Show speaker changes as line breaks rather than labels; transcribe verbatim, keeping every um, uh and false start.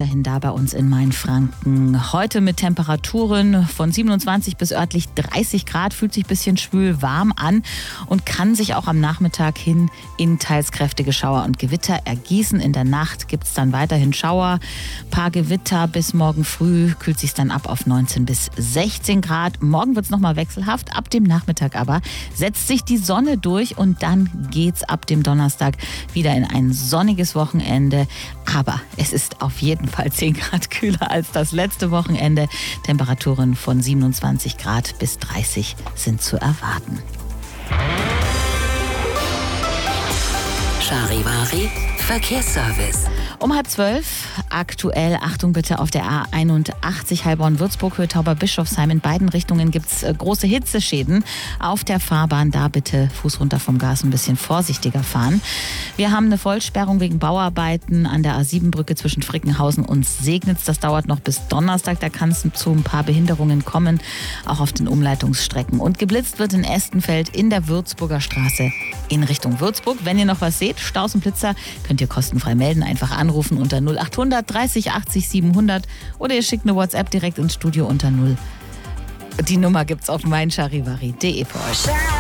weiterhin da bei uns in Mainfranken. Heute mit Temperaturen von siebenundzwanzig bis örtlich dreißig Grad, fühlt sich ein bisschen schwül warm an und kann sich auch am Nachmittag hin in teils kräftige Schauer und Gewitter ergießen. In der Nacht gibt es dann weiterhin Schauer, paar Gewitter bis morgen früh, kühlt sich dann ab auf neunzehn bis sechzehn Grad. Morgen wird es nochmal wechselhaft, ab dem Nachmittag aber setzt sich die Sonne durch und dann geht's ab dem Donnerstag wieder in ein sonniges Wochenende. Aber es ist auf jeden Fall zehn Grad kühler als das letzte Wochenende. Temperaturen von siebenundzwanzig Grad bis dreißig sind zu erwarten.
Charivari Verkehrsservice.
Um halb zwölf, aktuell, Achtung bitte, auf der A einundachtzig Heilbronn-Würzburg, Höhe Tauber-Bischofsheim. In beiden Richtungen gibt es große Hitzeschäden auf der Fahrbahn. Da bitte Fuß runter vom Gas, ein bisschen vorsichtiger fahren. Wir haben eine Vollsperrung wegen Bauarbeiten an der A sieben Brücke zwischen Frickenhausen und Segnitz. Das dauert noch bis Donnerstag. Da kann es zu ein paar Behinderungen kommen, auch auf den Umleitungsstrecken. Und geblitzt wird in Estenfeld in der Würzburger Straße in Richtung Würzburg. Wenn ihr noch was seht, Staus und Blitzer, könnt ihr kostenfrei melden. Einfach anrufen unter null achthundert dreißig achtzig siebenhundert oder ihr schickt eine WhatsApp direkt ins Studio unter null. Die Nummer gibt's auf mein charivari punkt de für euch.